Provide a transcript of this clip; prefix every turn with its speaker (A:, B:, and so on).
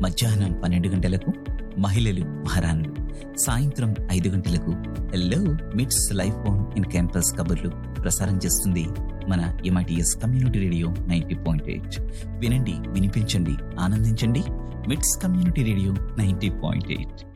A: మధ్యాహ్నం 12 గంటలకు మహిళలు మహారాణులు, సాయంత్రం 5 గంటలకు హలో మిట్స్ లైఫ్ ఆన్ ఇన్ క్యాంపస్ కబుర్లు ప్రసారం చేస్తుంది మన MITS కమ్యూనిటీ రేడియో 90.8. వినండి, వినిపించండి, ఆనందించండి. మిట్స్ కమ్యూనిటీ రేడియో 90.8.